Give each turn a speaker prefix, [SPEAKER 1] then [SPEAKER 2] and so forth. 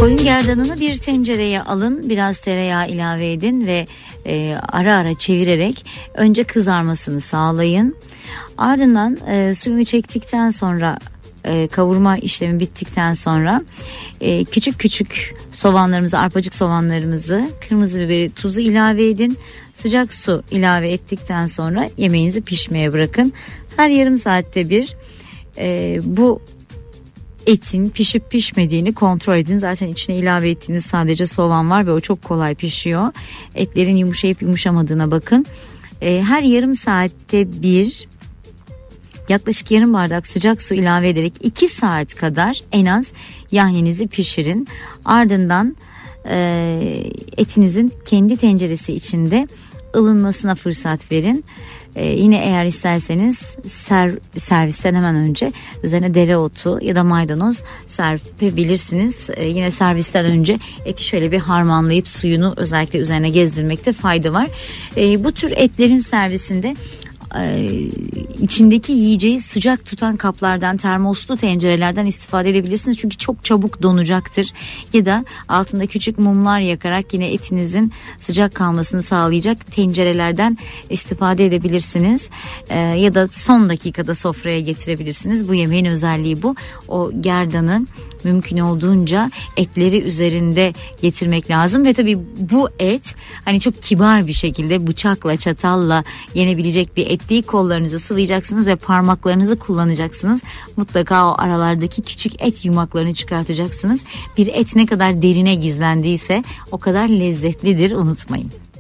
[SPEAKER 1] Koyun gerdanını bir tencereye alın, biraz tereyağı ilave edin ve ara ara çevirerek önce kızarmasını sağlayın. Ardından suyunu çektikten sonra, kavurma işlemi bittikten sonra küçük küçük soğanlarımızı, arpacık soğanlarımızı, kırmızı biberi, tuzu ilave edin. Sıcak su ilave ettikten sonra yemeğinizi pişmeye bırakın. Her yarım saatte bir bu etin pişip pişmediğini kontrol edin. Zaten içine ilave ettiğiniz sadece soğan var ve o çok kolay pişiyor. Etlerin yumuşayıp yumuşamadığına bakın. Her yarım saatte bir yaklaşık yarım bardak sıcak su ilave ederek 2 saat kadar en az yahninizi pişirin. Ardından etinizin kendi tenceresi içinde ılınmasına fırsat verin. Yine eğer isterseniz servisten hemen önce üzerine dereotu ya da maydanoz serpebilirsiniz. Yine servisten önce eti şöyle bir harmanlayıp suyunu özellikle üzerine gezdirmekte fayda var. Bu tür etlerin servisinde içindeki yiyeceği sıcak tutan kaplardan, termoslu tencerelerden istifade edebilirsiniz. Çünkü çok çabuk donacaktır. Ya da altında küçük mumlar yakarak yine etinizin sıcak kalmasını sağlayacak tencerelerden istifade edebilirsiniz. Ya da son dakikada sofraya getirebilirsiniz. Bu yemeğin özelliği bu. O gerdanı mümkün olduğunca etleri üzerinde getirmek lazım ve tabii bu et hani çok kibar bir şekilde bıçakla, çatalla yenebilecek bir et değil. Kollarınızı sıvayacaksınız ve parmaklarınızı kullanacaksınız. Mutlaka o aralardaki küçük et yumaklarını çıkartacaksınız. Bir et ne kadar derine gizlendiyse o kadar lezzetlidir, unutmayın.